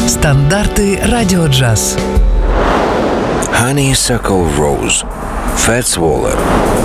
Стандарти радіо джаз. Honeysuckle Rose. Фетс Воллер.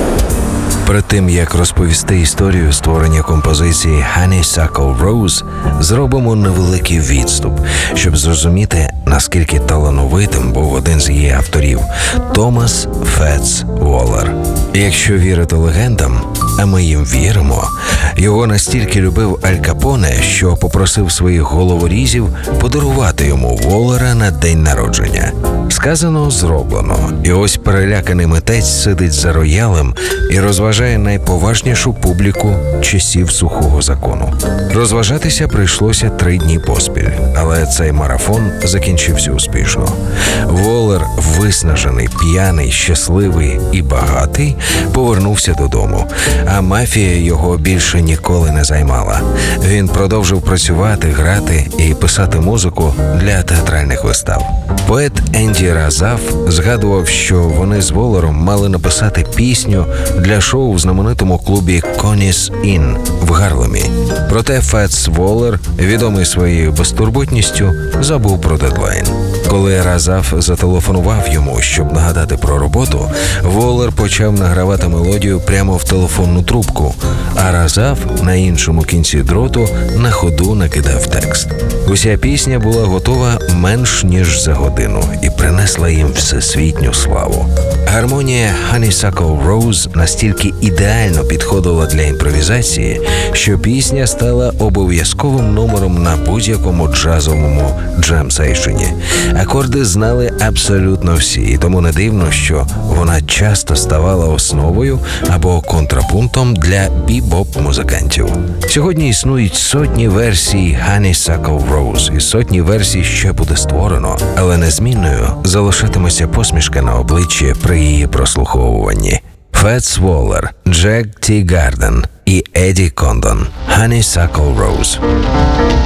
Перед тим, як розповісти історію створення композиції Honeysuckle Rose, зробимо невеликий відступ, щоб зрозуміти, наскільки талановитим був один з її авторів – Томас Фетс Воллер. Якщо вірити легендам, а ми їм віримо, його настільки любив Аль Капоне, що попросив своїх головорізів подарувати йому Воллера на день народження. Сказано – зроблено. І ось переляканий митець сидить за роялем і розважає найповажнішу публіку часів сухого закону. Розважатися прийшлося 3 дні поспіль, але цей марафон закінчився успішно. Воллер, виснажений, п'яний, щасливий і багатий, повернувся додому, а мафія його більше ніколи не займала. Він продовжив працювати, грати і писати музику для театральних вистав. Поет Енді Разаф згадував, що вони з Воллером мали написати пісню для шоу в знаменитому клубі Coney's Inn в Гарлемі. Проте Фетс Воллер, відомий своєю безтурботністю, забув про дедлайн. Коли Разаф зателефонував йому, щоб нагадати про роботу, Воллер почав награвати мелодію прямо в телефонну трубку, а Разаф на іншому кінці дроту на ходу накидав текст. Уся пісня була готова менш ніж за годину і принесла їм всесвітню славу. Гармонія Honeysuckle Rose настільки ідеально підходила для імпровізації, що пісня стала обов'язковим номером на будь-якому джазовому джем-сейшені. Акорди знали абсолютно всі, і тому не дивно, що вона часто ставала основою або контрапунктом для бібоп-музикантів. Сьогодні існують сотні версій Honeysuckle Rose, і сотні версій ще буде створено, але незмінною залишатиметься посмішка на обличчі при її прослуховуванні. Фетс Воллер, Джек Ті Гарден і Еді Кондон. Honeysuckle Rose.